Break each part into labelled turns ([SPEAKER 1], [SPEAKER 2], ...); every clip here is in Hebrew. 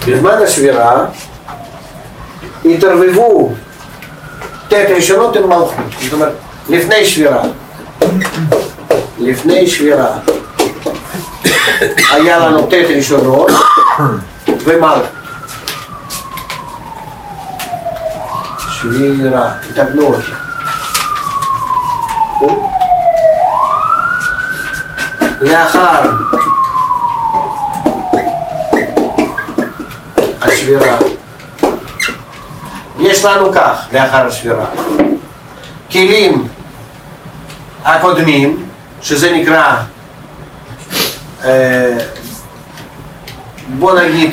[SPEAKER 1] בזמן השבירה התערבבו תת ראשונות עם מלכות, זאת אומרת לפני שבירה היה לנו תת ראשונות ומלכות. שבירה, תתקנו אותי. לאחר השבירה יש לנו כך, לאחר השבירה כלים הקודמים שזה נקרא בוא נגיד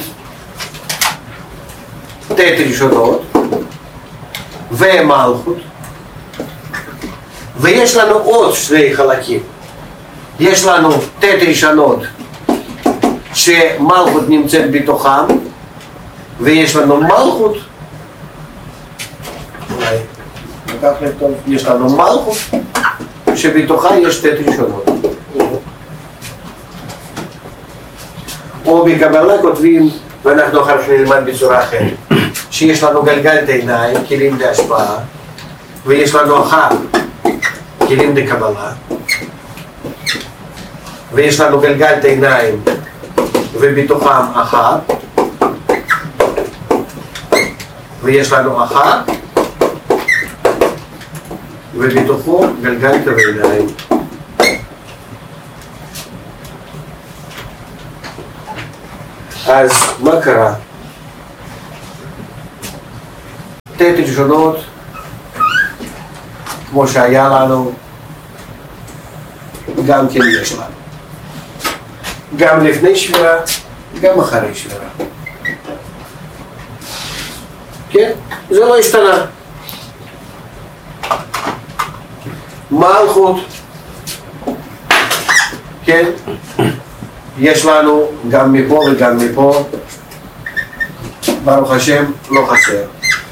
[SPEAKER 1] תת ראשונות ומלכות, ויש לנו עוד שני חלקים. יש לנו תת ראשונות שמלכות נמצאת בתוכם, ויש לנו מלכות, יש לנו מלכות שבתוכה יש תת ראשונות. או בקבלה כותבים, ואנחנו אחר כך נלמד בצורה אחרת, שיש לנו גלגל עיניים, כלים להשפעה, ויש לנו אחר כלים לקבלה, ויש לנו גלגל עיניים ובתוכם אחר, ויש לנו אחר ובתוכו גלגל עיניים. אז מה קרה? תת ראשונות כמו שהיה לנו גם כן יש לנו, גם לפני שבירה גם אחרי שבירה, כן? זה לא השתנה. מלכות, כן? יש לנו גם מפה וגם מפה, ברוך השם לא חסר.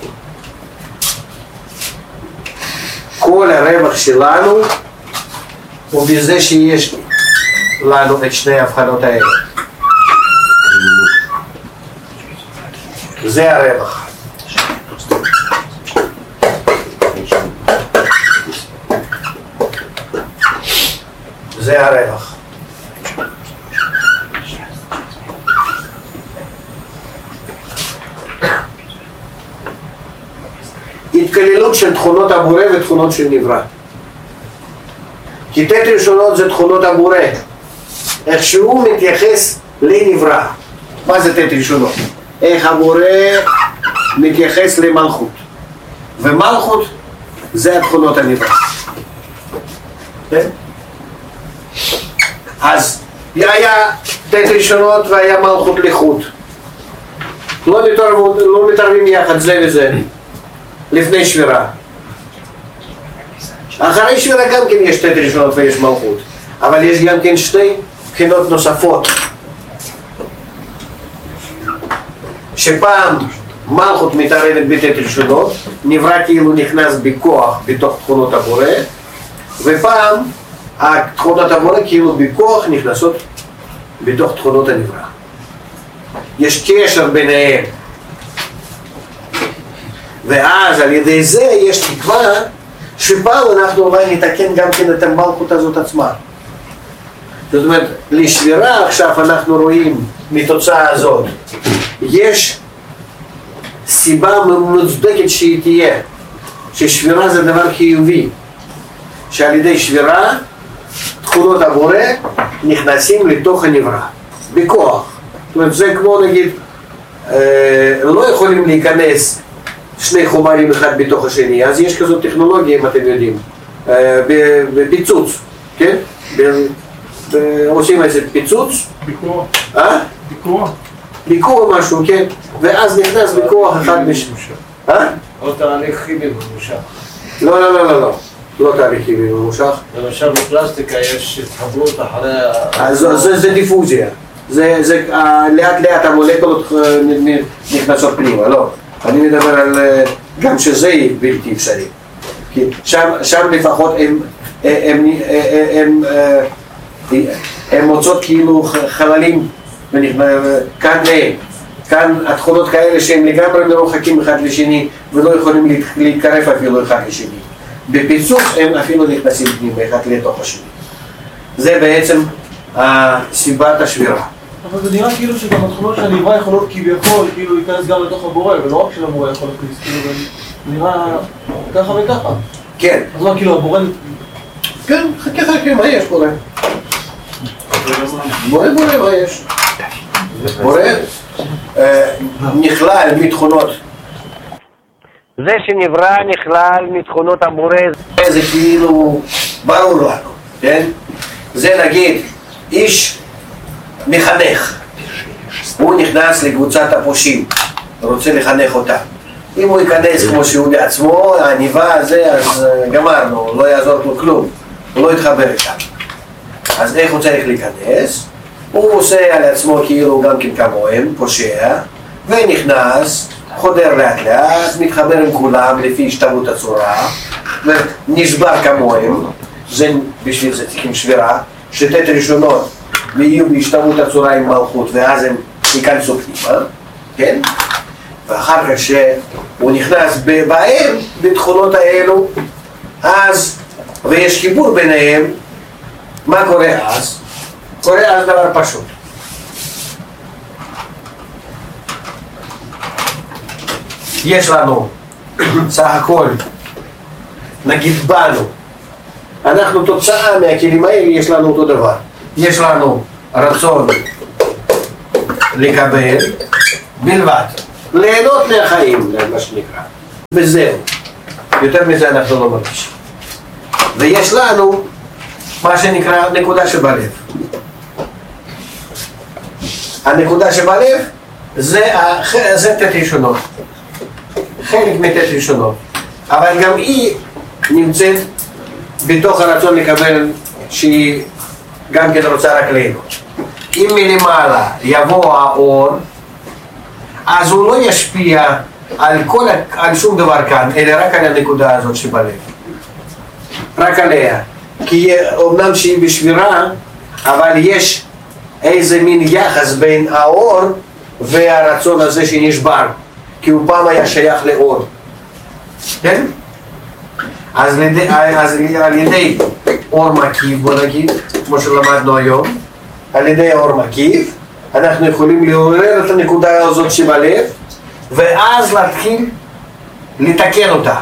[SPEAKER 1] כל הרווח שלנו הוא בזה שיש לנו את שני ההבחנות האלה. זה הרווח. זה הרווח. התכללות של תכונות הבורא ותכונות של נברא. כי תת ראשונות זה תכונות הבורא, איך שהוא מתייחס לנברא. מה זה תת ראשונות? איך הבורא מתייחס למלכות, ומלכות זה התכונות הנברא. אז היה תת ראשונות והיה מלכות לחוד, לא מתערבים יחד זה וזה לפני שבירה. אחרי שבירה גם כן יש תת ראשונות ויש מלכות, אבל יש גם כן שתי בחינות נוספות, שפעם מלכות מתערבת בתת ראשונות, נברא כאילו נכנס בכוח בתוך תכונות הבורא, ופעם תכונות הבורא כאילו בכוח נכנסות בתוך תכונות הנברא. יש קשר ביניהם, ואז על ידי זה יש תקווה שפעם אנחנו אולי נתקן גם כן את המלכות הזאת עצמה. זאת אומרת, לשבירה עכשיו אנחנו רואים מתוצאה הזאת, יש סיבה מוצדקת שהיא תהיה, ששבירה זה דבר חיובי, שעל ידי שבירה תכונות הבורא נכנסים לתוך הנברא בכוח. זאת אומרת, זה כמו נגיד לא יכולים להיכנס שני חומרים אחד בתוך השני, אז יש כזאת טכנולוגיה, אם אתם יודעים, בפיצוץ, כן? עושים איזה פיצוץ, ביקור או משהו, כן? ואז נכנס בכוח אחד משמושה.
[SPEAKER 2] או תהליך כימי ממושך.
[SPEAKER 1] לא תהליך כימי ממושך.
[SPEAKER 2] למשל בפלסטיקה יש התחברות אחרי...
[SPEAKER 1] אז זה דיפוזיה. זה לאט לאט המולקולות נכנסות פנימה, לא. אני מדבר על גם שזה בלתי אפשרי. שם לפחות הם מוצאות כאילו חללים, כאן כאן התכונות כאלה שהם לגמרי מרוחקים אחד לשני ולא יכולים להתקרב אפילו אחד לשני. בפיצוץ הם אפילו נכנסים פנימה אחד לתוך השני. זה בעצם סיבת השבירה.
[SPEAKER 3] אבל זה נראה כאילו שגם התכונות של הנברא יכולות כביכול כאילו להיכנס גם לתוך הבורא, ולא רק של הבורא יכול להכניס, כאילו זה נראה ככה וככה.
[SPEAKER 1] כן.
[SPEAKER 3] אז מה כאילו הבורא...
[SPEAKER 1] כן, חכה, מה יש בורא? בורא, מה יש? בורא נכלל מתכונות. זה שנברא נכלל מתכונות הבורא, זה כאילו ברור לנו, כן? זה נגיד איש מחנך, הוא נכנס לקבוצת הפושעים, רוצה לחנך אותה. אם הוא ייכנס כמו שהוא לעצמו, העניבה הזה, אז גמרנו, לא יעזור לו כלום, הוא לא יתחבר איתה. אז איך הוא צריך להיכנס? הוא עושה על עצמו כאילו גם כן כמוהם, פושע, ונכנס, חודר לאט לאט, מתחבר עם כולם לפי השתוות הצורה, ונשבר כמוהם, זה בשביל זה צריכים שבירה, שתת ראשונות ויהיו בהשתוות הצורה עם מלכות, ואז הם ייכנסו פנימה, כן? ואחר כך שהוא נכנס בהם, בתכונות האלו, אז, ויש חיבור ביניהם, מה קורה אז? קורה אז דבר פשוט. יש לנו סך הכל, נגיד בנו, אנחנו תוצאה מהכלים האלה, יש לנו אותו דבר. יש לנו רצון לקבל בלבד, ליהנות מהחיים, מה שנקרא, וזהו. יותר מזה אנחנו לא מרגישים. ויש לנו מה שנקרא נקודה שבלב. הנקודה שבלב זה תת ראשונות, חלק מתת ראשונות, אבל גם היא נמצאת בתוך הרצון לקבל שהיא גם כן רוצה רק ליהנות. אם מלמעלה יבוא האור, אז הוא לא ישפיע על שום דבר כאן, אלא רק על הנקודה הזאת שבלב. רק עליה. כי אומנם שהיא בשבירה, אבל יש איזה מין יחס בין האור והרצון הזה שנשבר, כי הוא פעם היה שייך לאור. כן? אז על ידי אור מקיף, בוא נגיד, כמו שלמדנו היום, על ידי האור מקיף, אנחנו יכולים לעורר את הנקודה הזאת שבלב, ואז להתחיל לתקן אותה.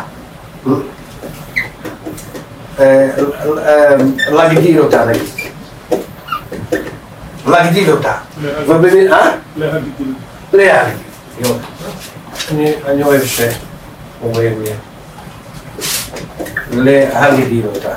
[SPEAKER 1] להגדיל אותה, נגיד. להגדיל אותה. להגדיל. אני אוהב שאומרים לי. להגדיל אותה.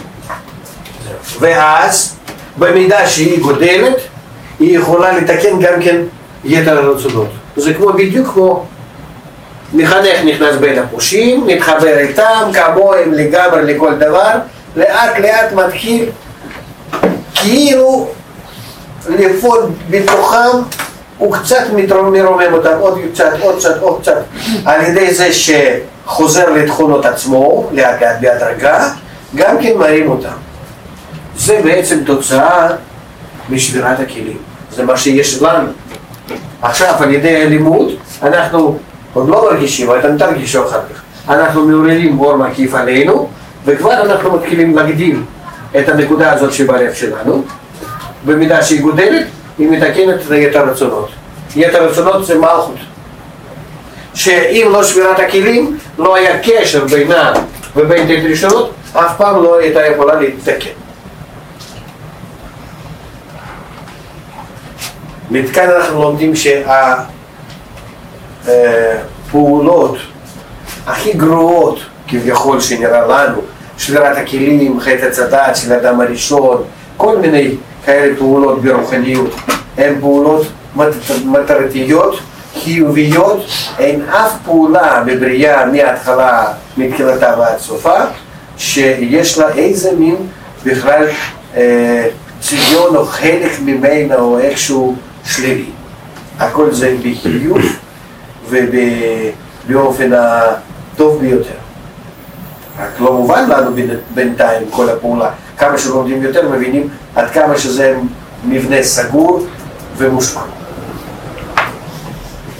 [SPEAKER 1] ואז, במידה שהיא גודלת, היא יכולה לתקן גם כן יתר הרצונות. זה בדיוק כמו מחנך נכנס בין הפושעים, מתחבר איתם, כמוהם לגמרי לכל דבר, לאט לאט מתחיל כאילו לפעול בתוכם, הוא קצת מרומם אותם, עוד קצת, על ידי זה שחוזר לתכונות עצמו, לאט לאט בהדרגה, גם כן מרים אותם. זה בעצם תוצאה משבירת הכלים, זה מה שיש לנו. עכשיו על ידי הלימוד אנחנו עוד לא מרגישים, אבל אתם תרגישו אחר כך. אנחנו מעוררים אור מקיף עלינו, וכבר אנחנו מתחילים להגדיל את הנקודה הזאת שבלב שלנו. במידה שהיא גודלת, היא מתקנת את יתר הרצונות. יתר הרצונות זה מלכות. שאם לא שבירת הכלים, לא היה קשר בינה ובין תת ראשונות, אף פעם לא הייתה יכולה להתקן. מכאן אנחנו לומדים שהפעולות הכי גרועות כביכול שנראה לנו, שבירת הכלים, חטא הצדת של האדם הראשון, כל מיני כאלה פעולות ברוחניות, הן פעולות מטרתיות, חיוביות, אין אף פעולה בבריאה מההתחלה, מתחילתה ועד סופה, שיש לה איזה מין בכלל צביון או חלק ממנה או איכשהו שלילי. הכל זה בחיוב ובאופן הטוב ביותר. רק לא מובן לנו בינתיים כל הפעולה. כמה שלומדים יותר מבינים עד כמה שזה מבנה סגור ומושלם.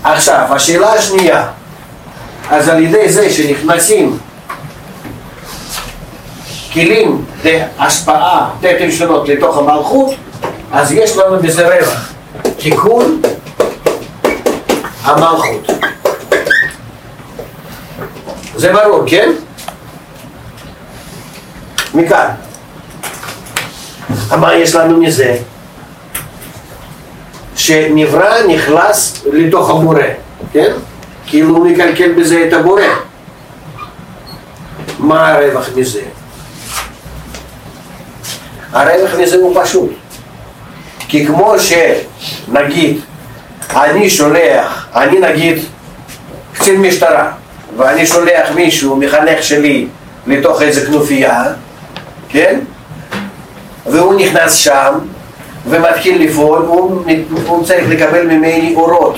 [SPEAKER 1] עכשיו, השאלה השנייה, אז על ידי זה שנכנסים כלים להשפעה תת ראשונות לתוך המלכות, אז יש לנו בזה רווח, תיקון המלכות. זה ברור, כן? מכאן. מה יש לנו מזה? שנברא נכנס לתוך הבורא, כן? כאילו הוא מקלקל בזה את הבורא. מה הרווח מזה? הרווח מזה הוא פשוט. כי כמו שנגיד, אני נגיד קצין משטרה, ואני שולח מישהו, מחנך שלי, לתוך איזה כנופיה, כן? והוא נכנס שם, ומתחיל לפעול, הוא צריך לקבל ממני אורות.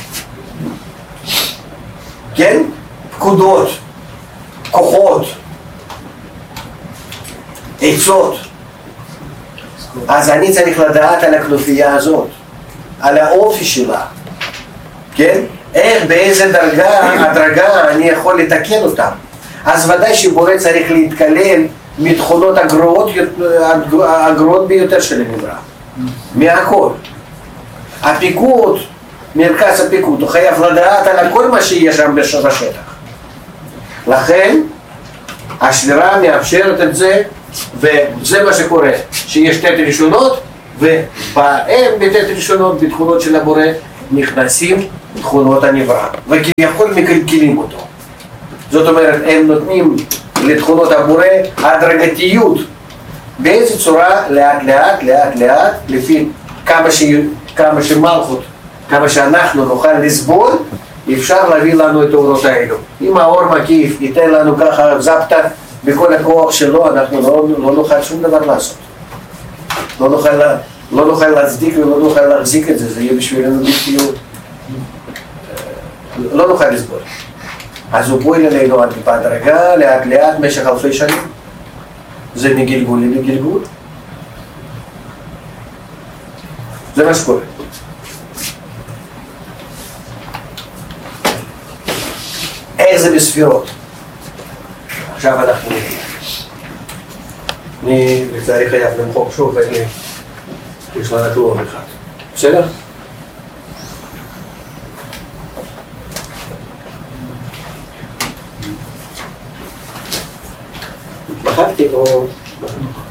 [SPEAKER 1] כן? פקודות, כוחות, עצות. אז אני צריך לדעת על הכנופיה הזאת, על האופי שלה, כן? איך, באיזה הדרגה אני יכול לתקן אותם. אז ודאי שבורא צריך להתקלל מתכונות הגרועות ביותר של הנברא, מהכל. הפיקוד, מרכז הפיקוד, הוא חייב לדעת על כל מה שיש שם בשטח. לכן, השבירה מאפשרת את זה, וזה מה שקורה, שיש תת ראשונות, ובהם בתת ראשונות, בתכונות של הבורא, נכנסים תכונות הנברא, וכביכול מקלקלים אותו. זאת אומרת, הם נותנים לתכונות הבורא הדרגתיות, באיזה צורה לאט, לפי כמה שמלכות, כמה שאנחנו נוכל לסבול, אפשר להביא לנו את האורות האלו. אם האור מקיף ייתן לנו ככה זפטה בכל הכוח שלו, אנחנו לא נוכל שום דבר לעשות. לא נוכל להצדיק ולא נוכל להחזיק את זה, זה יהיה בשבילנו בלתיות. לא נוכל לסבול. אז הוא פועל אלינו עד בהדרגה, לאט משך אלפי שנים. זה מגלגול לגלגול. זה מה שקורה. איך זה בספירות? עכשיו אנחנו נראה. אני לצערי חייב למחוק שוב, יש לנו כלום אחד. בסדר? מחקתי או...